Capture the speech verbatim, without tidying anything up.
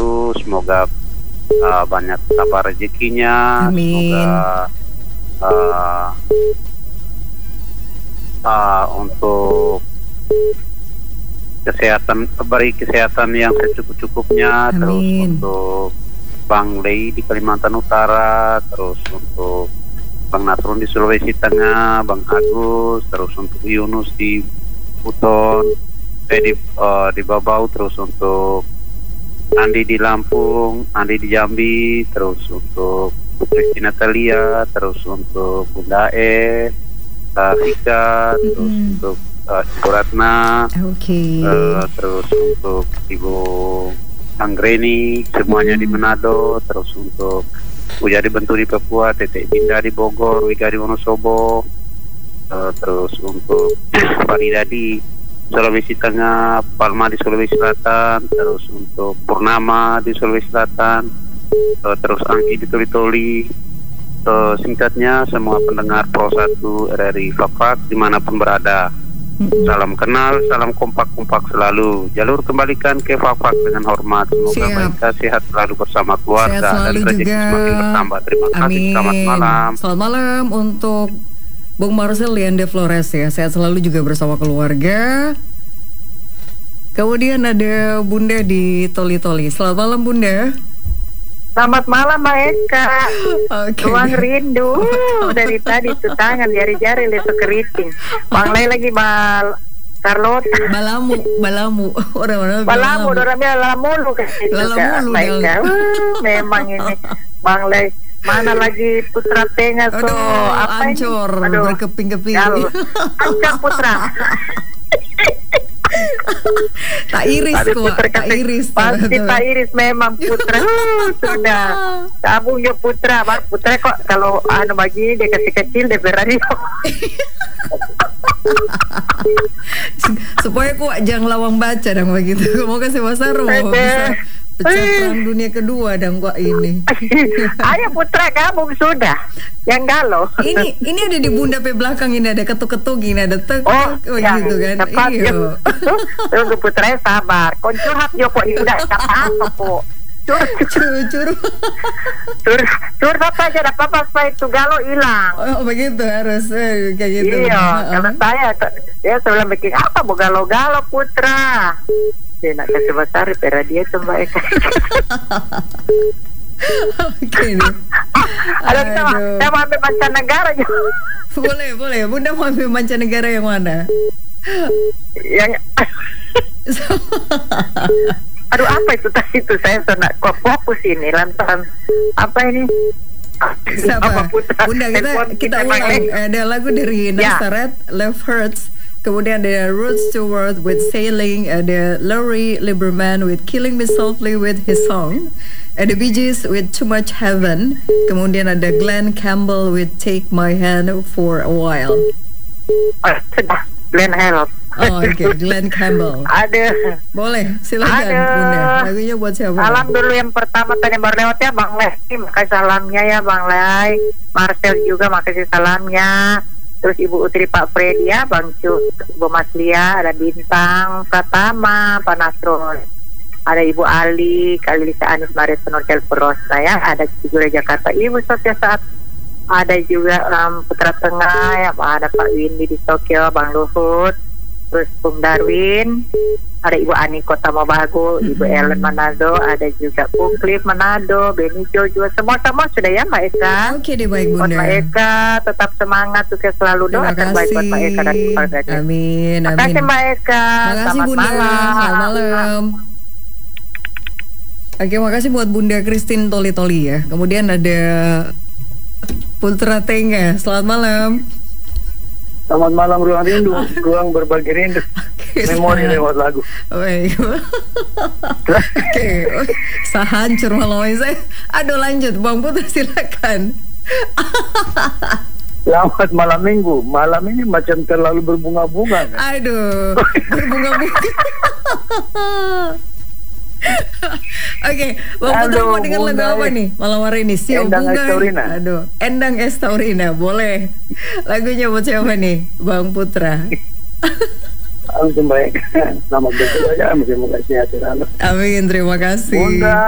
selalu, semoga uh, banyak tabah rezekinya, Amin. semoga uh, uh, untuk kesehatan, beri kesehatan yang secukup-cukupnya, Amin. terus untuk Bang Lei di Kalimantan Utara, terus untuk Bang Nasrun di Sulawesi Tengah, Bang Agus, terus untuk Yunus di Buton, eh, di, uh, di Babau, terus untuk Andi di Lampung, Andi di Jambi, terus untuk Putri Natalia, terus untuk Bunda E, uh, Rika, terus Mm-mm. untuk uh, Ibu Ratna, Oke. uh, terus untuk Ibu Anggreni, semuanya di Manado, terus untuk Ujadi Bentu di Papua, Tetek Binda di Bogor, Wika di Wonosobo, uh, terus untuk Farida di Sulawesi Tengah, Palma di Sulawesi Selatan, terus untuk Purnama di Sulawesi Selatan, uh, terus Angki di Toli-Toli. Uh, singkatnya, semua pendengar Pro satu R R I Fak-Fak dimanapun berada, salam kenal, salam kompak-kompak selalu. Jalur kembalikan ke Fak-Fak dengan hormat. Semoga Siap. mereka sehat selalu bersama keluarga Sehat selalu dan rezeki juga. semakin bertambah. Terima kasih. Amin. Selamat malam. Selamat malam untuk Bung Marcel Liande Flores ya. Sehat selalu juga bersama keluarga. Kemudian ada Bunda di Toli-Toli. Selamat malam Bunda. Selamat malam Mbak Eka. Oke. Ruang rindu dari tadi tuh tangan jari-jari lesu keriting. Bang Lay lagi bal Carlota. Balamu, balamu. Orang-orang Balamu, orang bilang lalamulu kan itu. Lalamulu, Mbak Eka. Del. Uh, memang ini Bang Lay. Mana lagi Putra Tengah so Aduh, apa ini? ancur, Aduh, berkeping-keping. galau. Ancur Putra. Tak iris Aduh, kok, Putra tak kata- iris. Pasti tak iris memang Putra. Uh, sudah. Tabung ya Putra. Bar- Putra kok kalau anu begini dia kecil-kecil dia berani. Supaya kok jangan lawang baca dong begitu. Mau kasih Wasaru Aduh. bisa pecah perang dunia kedua dan kok ini. Ayo Putra gabung sudah. Yang galau. Ini ini ada di bunda pe belakang ini ada ketuk-ketuk ini ada tek Oh, oh yang gitu kan. tepat Iya. ya. Tunggu Putra sabar. Kau curhat yo kok udah apa kok. Curhat Curu-curu. curhat curhat aja dah apa supaya itu galau hilang. Oh begitu harus eh, kayak gitu. Iya, Heeh. kalau saya ya sebelum bikin apa mau galau-galau Putra. Dia nak kasih basari pera dia tuh Mbak Eka. Oke nih. Ada kita mah, Aduh. saya mau ambil mancanegara aja. Boleh, boleh. Bunda mau ambil mancanegara yang mana? Yang aduh apa itu tadi itu saya sudah kok fokus ini lantaran apa ini Siapa? Putra? Bunda kita Handphone kita pakai. ulang. Ada lagu dari Ya. Nazareth, Love Hurts. Kemudian ada Rod Stewart with Sailing, ada Laurie Lieberman with Killing Me Softly with his song, ada Bee Gees with Too Much Heaven, kemudian ada Glenn Campbell with Take My Hand for a While. Oh, sudah Glenn Help. Oh, oke, Glenn Campbell. Ada. Boleh, silakan Ada. Bunda. Lagunya buat siapa? Salam dulu yang pertama tadi baru lewat ya Bang Lay. Makasih salamnya ya Bang Lay. Marcel juga makasih salamnya. Terus Ibu Utri Pak Freddy ya, Bang Cu, Ibu Mas Lia, ada Bintang Pratama, Pak Nasrul, ada Ibu Ali, Kak Lisa Anis Marit Penorkel Perosna ya, ada juga Jakarta Ibu Sofia Saat, ada juga um, Putra Tengah ya, ada Pak Windy di Tokyo, Bang Luhut, terus Bung Darwin, ada Ibu Ani Kota Mobagu, Ibu Ellen Manado, ada juga Bung Cliff Manado, Benny Jo juga, semua-semua sudah ya Mbak Eka. Oke deh, baik Buat Bunda. Mbak Eka tetap semangat, sukses selalu, Terima doakan baik buat Mbak Eka dan kasih. keluarganya. Amin, Terima amin. kasih Mbak Eka. Terima kasih Selamat Bunda. malam. Selamat malam. Oke, makasih buat Bunda Christine Toli-Toli ya. Kemudian ada Putra Tengah. Selamat malam. Selamat malam ruang rindu, ruang berbagi rindu, memori lewat lagu. Baik. Oke, oh, sahancur malam ini saya. Aduh lanjut, Bang Putra silakan. Selamat malam minggu. Malam ini macam terlalu berbunga-bunga. Kan? Aduh, berbunga-bunga. Oke, Bang Putra Aduh, mau dengar lagu Bunda, apa eh. nih malam hari ini? Sio Endang Bunga. Estaurina. Aduh, Endang Estaurina, boleh. Lagunya buat siapa nih, Bang Putra? Langsung baik. Selamat bekerja, semoga sehat selalu. Amin, terima kasih. Bunda.